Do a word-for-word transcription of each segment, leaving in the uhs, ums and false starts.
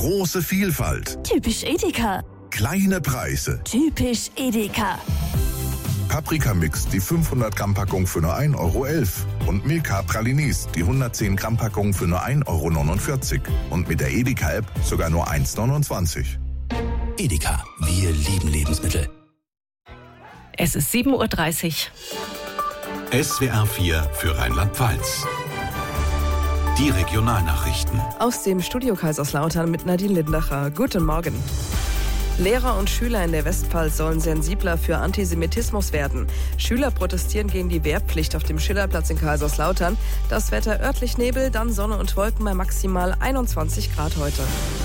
Große Vielfalt. Typisch Edeka. Kleine Preise. Typisch Edeka. Paprikamix, die fünfhundert Gramm Packung für nur ein Euro elf. Und Milka Pralinis, die hundertzehn Gramm Packung für nur ein Euro neunundvierzig. Und mit der Edeka-App sogar nur eins neunundzwanzig. Edeka, wir lieben Lebensmittel. Es ist sieben Uhr dreißig. S W R vier für Rheinland-Pfalz. Die Regionalnachrichten. Aus dem Studio Kaiserslautern mit Nadine Lindacher. Guten Morgen. Lehrer und Schüler in der Westpfalz sollen sensibler für Antisemitismus werden. Schüler protestieren gegen die Wehrpflicht auf dem Schillerplatz in Kaiserslautern. Das Wetter örtlich Nebel, dann Sonne und Wolken bei maximal einundzwanzig Grad heute.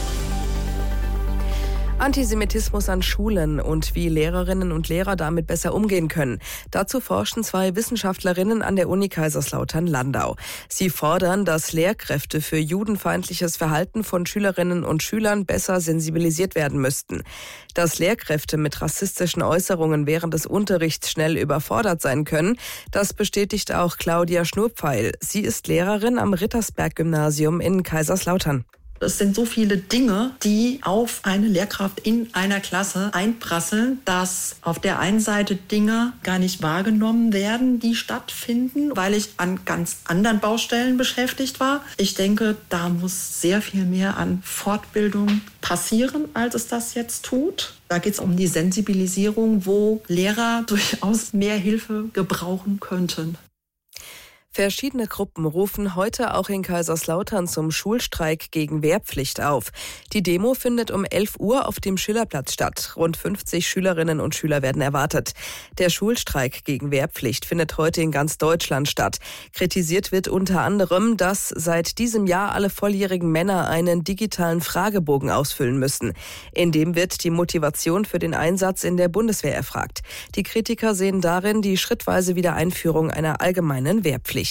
Antisemitismus an Schulen und wie Lehrerinnen und Lehrer damit besser umgehen können. Dazu forschen zwei Wissenschaftlerinnen an der Uni Kaiserslautern-Landau. Sie fordern, dass Lehrkräfte für judenfeindliches Verhalten von Schülerinnen und Schülern besser sensibilisiert werden müssten. Dass Lehrkräfte mit rassistischen Äußerungen während des Unterrichts schnell überfordert sein können, das bestätigt auch Claudia Schnurpfeil. Sie ist Lehrerin am Rittersberg-Gymnasium in Kaiserslautern. Es sind so viele Dinge, die auf eine Lehrkraft in einer Klasse einprasseln, dass auf der einen Seite Dinge gar nicht wahrgenommen werden, die stattfinden, weil ich an ganz anderen Baustellen beschäftigt war. Ich denke, da muss sehr viel mehr an Fortbildung passieren, als es das jetzt tut. Da geht es um die Sensibilisierung, wo Lehrer durchaus mehr Hilfe gebrauchen könnten. Verschiedene Gruppen rufen heute auch in Kaiserslautern zum Schulstreik gegen Wehrpflicht auf. Die Demo findet um elf Uhr auf dem Schillerplatz statt. Rund fünfzig Schülerinnen und Schüler werden erwartet. Der Schulstreik gegen Wehrpflicht findet heute in ganz Deutschland statt. Kritisiert wird unter anderem, dass seit diesem Jahr alle volljährigen Männer einen digitalen Fragebogen ausfüllen müssen. In dem wird die Motivation für den Einsatz in der Bundeswehr erfragt. Die Kritiker sehen darin die schrittweise Wiedereinführung einer allgemeinen Wehrpflicht.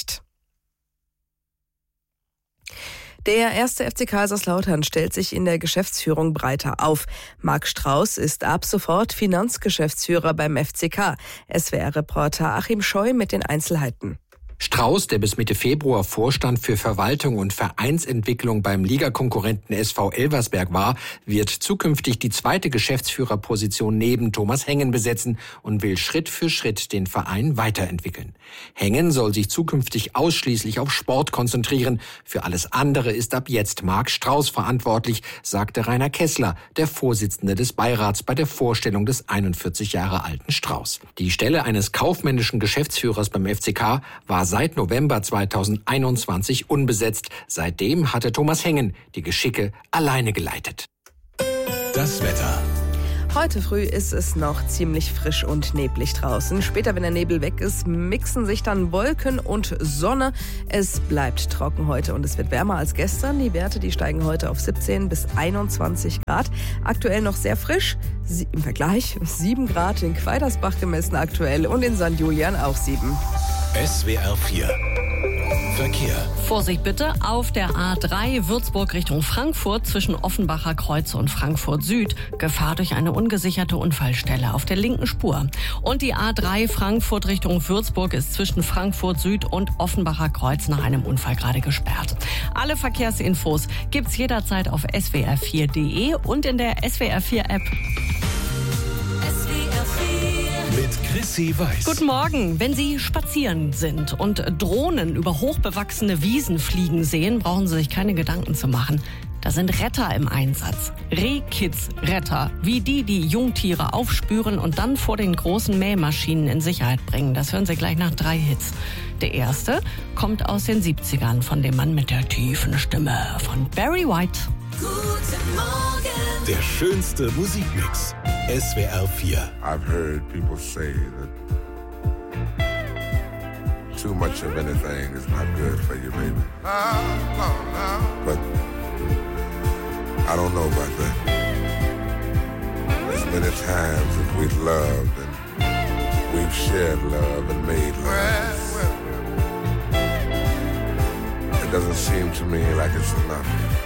Der erste F C Kaiserslautern stellt sich in der Geschäftsführung breiter auf. Marc Strauß ist ab sofort Finanzgeschäftsführer beim F C K. S W R-Reporter Achim Scheu mit den Einzelheiten. Strauß, der bis Mitte Februar Vorstand für Verwaltung und Vereinsentwicklung beim Ligakonkurrenten S V Elversberg war, wird zukünftig die zweite Geschäftsführerposition neben Thomas Hengen besetzen und will Schritt für Schritt den Verein weiterentwickeln. Hengen soll sich zukünftig ausschließlich auf Sport konzentrieren. Für alles andere ist ab jetzt Marc Strauß verantwortlich, sagte Rainer Kessler, der Vorsitzende des Beirats, bei der Vorstellung des einundvierzig Jahre alten Strauß. Die Stelle eines kaufmännischen Geschäftsführers beim F C K war seit November zweitausendeinundzwanzig unbesetzt. Seitdem hatte Thomas Hengen die Geschicke alleine geleitet. Das Wetter. Heute früh ist es noch ziemlich frisch und neblig draußen. Später, wenn der Nebel weg ist, mixen sich dann Wolken und Sonne. Es bleibt trocken heute und es wird wärmer als gestern. Die Werte, die steigen heute auf siebzehn bis einundzwanzig Grad. Aktuell noch sehr frisch. Sie, im Vergleich sieben Grad in Quaidersbach gemessen aktuell und in Sankt Julian auch sieben. S W R vier. Verkehr. Vorsicht bitte auf der A drei Würzburg Richtung Frankfurt zwischen Offenbacher Kreuz und Frankfurt Süd. Gefahr durch eine ungesicherte Unfallstelle auf der linken Spur. Und die A drei Frankfurt Richtung Würzburg ist zwischen Frankfurt Süd und Offenbacher Kreuz nach einem Unfall gerade gesperrt. Alle Verkehrsinfos gibt's jederzeit auf S W R vier Punkt de und in der S W R vier App. Mit Chrissy Weiß. Guten Morgen. Wenn Sie spazieren sind und Drohnen über hochbewachsene Wiesen fliegen sehen, brauchen Sie sich keine Gedanken zu machen. Da sind Retter im Einsatz. Rehkids-Retter, wie die, die Jungtiere aufspüren und dann vor den großen Mähmaschinen in Sicherheit bringen. Das hören Sie gleich nach drei Hits. Der erste kommt aus den siebzigern von dem Mann mit der tiefen Stimme von Barry White. Guten Morgen. Der schönste Musikmix. S W R vier. I've heard people say that too much of anything is not good for you, baby. But I don't know about that. As many times as we've loved and we've shared love and made love, it doesn't seem to me like it's enough.